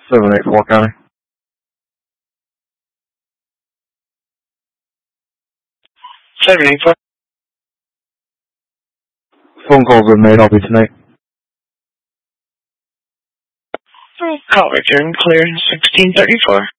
784 County. 784. Phone calls been made. I'll be tonight. Call returned clear 1634.